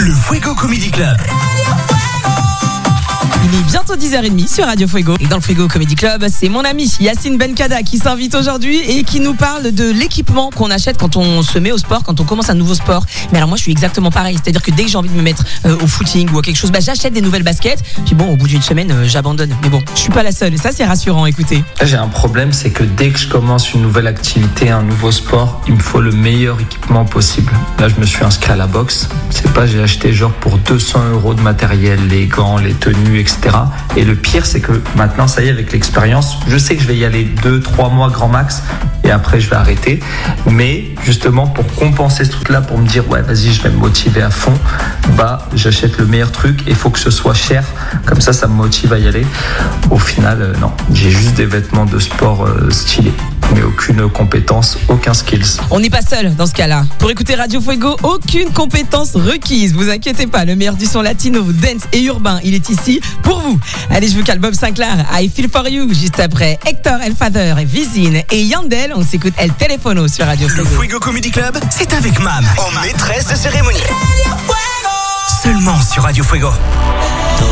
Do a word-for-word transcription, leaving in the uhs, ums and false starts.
Le Fuego Comedy Club. Il est bientôt dix heures trente sur Radio Fuego. Et dans le Fuego Comedy Club, c'est mon ami Yacine Benkada qui s'invite aujourd'hui et qui nous parle de l'équipement qu'on achète quand on se met au sport, quand on commence un nouveau sport. Mais alors moi, je suis exactement pareil. C'est-à-dire que dès que j'ai envie de me mettre euh, au footing ou à quelque chose, bah, j'achète des nouvelles baskets. Puis bon, au bout d'une semaine, euh, j'abandonne. Mais bon, je suis pas la seule. Et ça, c'est rassurant. Écoutez. Là, j'ai un problème, c'est que dès que je commence une nouvelle activité, un nouveau sport, il me faut le meilleur équipement possible. Là, je me suis inscrit à la boxe. C'est pas, j'ai acheté genre pour deux cents euros de matériel, les gants, les tenues, et cetera. Et le pire, c'est que maintenant, ça y est, avec l'expérience, je sais que je vais y aller deux, trois mois grand max et après, je vais arrêter. Mais justement, pour compenser ce truc-là, pour me dire, ouais, vas-y, je vais me motiver à fond, bah, j'achète le meilleur truc et il faut que ce soit cher. Comme ça, ça me motive à y aller. Au final, euh, non, j'ai juste des vêtements de sport euh, stylés, mais aucune compétence, aucun skills. On n'est pas seul dans ce cas-là. Pour écouter Radio Fuego, aucune compétence requise. Vous inquiétez pas, le meilleur du son latino, dance et urbain, il est ici pour vous. Allez, je vous cale Bob Sinclair, I Feel For You, juste après Hector El Father, Vizine et Yandel. On s'écoute El Telefono sur Radio Fuego. Le Fuego Comedy Club, c'est avec Mam, en maîtresse de cérémonie. Seulement sur Radio Fuego.